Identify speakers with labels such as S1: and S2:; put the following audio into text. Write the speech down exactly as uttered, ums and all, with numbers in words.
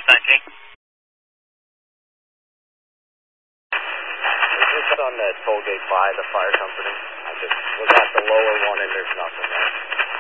S1: nineteen.
S2: Is this on the toll gate by the fire company? I just was at the lower one and there's nothing there.